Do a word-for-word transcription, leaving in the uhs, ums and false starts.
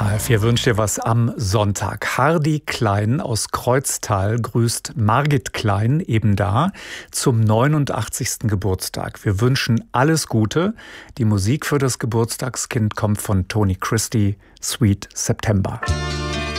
H F vier wünscht dir was am Sonntag. Hardy Klein aus Kreuztal grüßt Margit Klein eben da zum neunundachtzigsten Geburtstag. Wir wünschen alles Gute. Die Musik für das Geburtstagskind kommt von Tony Christie, Sweet September.